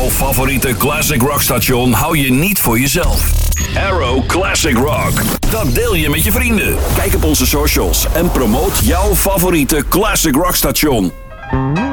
Jouw favoriete classic rock station hou je niet voor jezelf. Arrow Classic Rock. Dat deel je met je vrienden. Kijk op onze socials en promoot jouw favoriete classic rock station.